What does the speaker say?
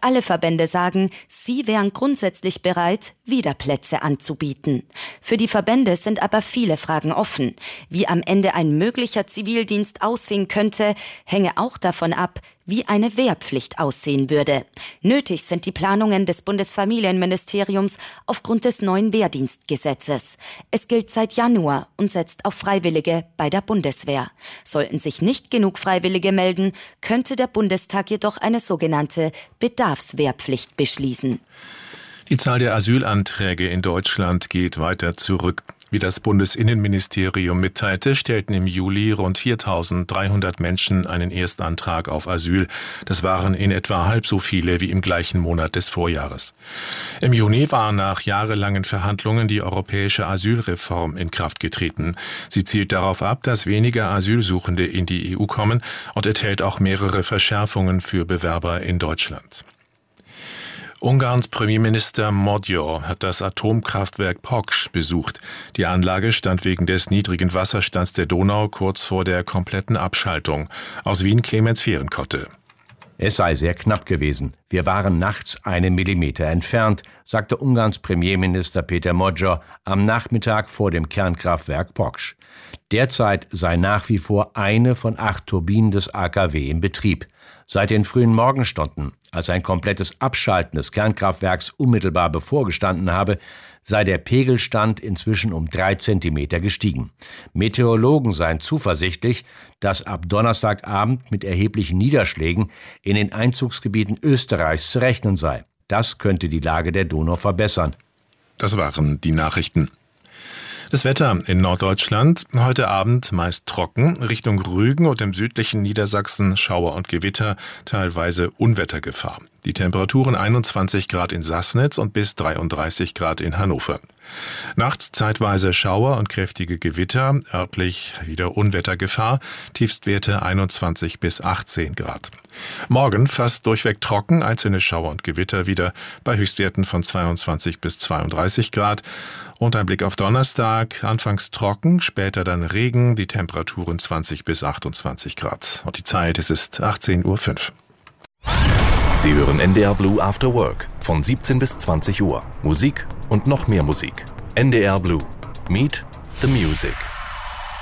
Fast alle Verbände sagen, sie wären grundsätzlich bereit, wieder Plätze anzubieten. Für die Verbände sind aber viele Fragen offen. Wie am Ende ein möglicher Zivildienst aussehen könnte, hänge auch davon ab, wie eine Wehrpflicht aussehen würde. Nötig sind die Planungen des Bundesfamilienministeriums aufgrund des neuen Wehrdienstgesetzes. Es gilt seit Januar und setzt auf Freiwillige bei der Bundeswehr. Sollten sich nicht genug Freiwillige melden, könnte der Bundestag jedoch eine sogenannte Bedarfswehrpflicht beschließen. Die Zahl der Asylanträge in Deutschland geht weiter zurück. Wie das Bundesinnenministerium mitteilte, stellten im Juli rund 4.300 Menschen einen Erstantrag auf Asyl. Das waren in etwa halb so viele wie im gleichen Monat des Vorjahres. Im Juni war nach jahrelangen Verhandlungen die europäische Asylreform in Kraft getreten. Sie zielt darauf ab, dass weniger Asylsuchende in die EU kommen und enthält auch mehrere Verschärfungen für Bewerber in Deutschland. Ungarns Premierminister Magyar hat das Atomkraftwerk Paks besucht. Die Anlage stand wegen des niedrigen Wasserstands der Donau kurz vor der kompletten Abschaltung. Aus Wien Clemens Fehrenkotte. Es sei sehr knapp gewesen. Wir waren nachts 1 Millimeter entfernt, sagte Ungarns Premierminister Péter Magyar am Nachmittag vor dem Kernkraftwerk Paks. Derzeit sei nach wie vor eine von 8 Turbinen des AKW in Betrieb. Seit den frühen Morgenstunden, als ein komplettes Abschalten des Kernkraftwerks unmittelbar bevorgestanden habe, sei der Pegelstand inzwischen um 3 Zentimeter gestiegen. Meteorologen seien zuversichtlich, dass ab Donnerstagabend mit erheblichen Niederschlägen in den Einzugsgebieten Österreichs zu rechnen sei. Das könnte die Lage der Donau verbessern. Das waren die Nachrichten. Das Wetter in Norddeutschland, heute Abend meist trocken, Richtung Rügen und im südlichen Niedersachsen Schauer und Gewitter, teilweise Unwettergefahr. Die Temperaturen 21 Grad in Sassnitz und bis 33 Grad in Hannover. Nachts zeitweise Schauer und kräftige Gewitter, örtlich wieder Unwettergefahr, Tiefstwerte 21 bis 18 Grad. Morgen fast durchweg trocken, einzelne Schauer und Gewitter wieder bei Höchstwerten von 22 bis 32 Grad. Und ein Blick auf Donnerstag, anfangs trocken, später dann Regen, die Temperaturen 20 bis 28 Grad. Und die Zeit, es ist 18:05 Uhr. Sie hören NDR Blue After Work von 17 bis 20 Uhr. Musik und noch mehr Musik. NDR Blue. Meet the Music.